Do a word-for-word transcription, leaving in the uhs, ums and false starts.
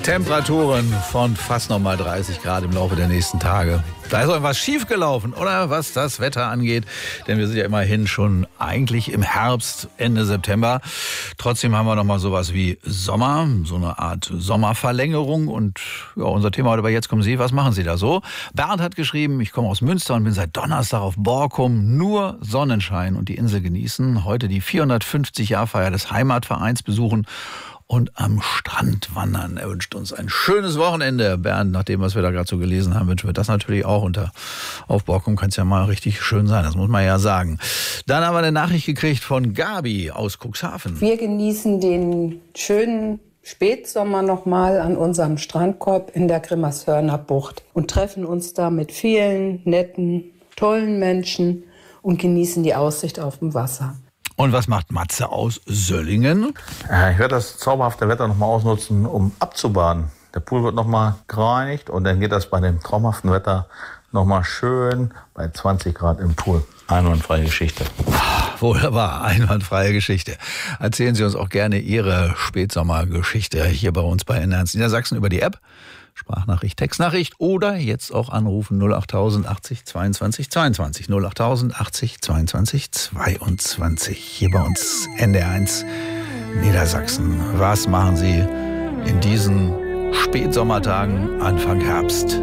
Temperaturen von fast nochmal dreißig Grad im Laufe der nächsten Tage. Da ist irgendwas schiefgelaufen, oder? Was das Wetter angeht. Denn wir sind ja immerhin schon eigentlich im Herbst, Ende September. Trotzdem haben wir noch mal sowas wie Sommer, so eine Art Sommerverlängerung. Und ja, unser Thema heute bei Jetzt kommen Sie. Was machen Sie da so? Bernd hat geschrieben, ich komme aus Münster und bin seit Donnerstag auf Borkum. Nur Sonnenschein und die Insel genießen. Heute die vierhundertfünfzig-Jahr-Feier des Heimatvereins besuchen und am Strand wandern. Er wünscht uns ein schönes Wochenende. Bernd, nach dem, was wir da gerade so gelesen haben, wünschen wir das natürlich auch. Und auf Borkum kann es ja mal richtig schön sein, das muss man ja sagen. Dann haben wir eine Nachricht gekriegt von Gabi aus Cuxhaven. Wir genießen den schönen Spätsommer nochmal an unserem Strandkorb in der Grimmershörner Bucht und treffen uns da mit vielen netten, tollen Menschen und genießen die Aussicht auf dem Wasser. Und was macht Matze aus Söllingen? Äh, ich werde das zauberhafte Wetter noch mal ausnutzen, um abzubaden. Der Pool wird noch mal gereinigt und dann geht das bei dem traumhaften Wetter noch mal schön bei zwanzig Grad im Pool. Einwandfreie Geschichte. Wunderbar, einwandfreie Geschichte. Erzählen Sie uns auch gerne Ihre Spätsommergeschichte hier bei uns bei N eins Niedersachsen über die App. Sprachnachricht, Textnachricht oder jetzt auch anrufen null achttausend achtzig zweiundzwanzig zweiundzwanzig. null achttausend achtzig zweiundzwanzig zweiundzwanzig. Hier bei uns N D R eins Niedersachsen. Was machen Sie in diesen Spätsommertagen Anfang Herbst?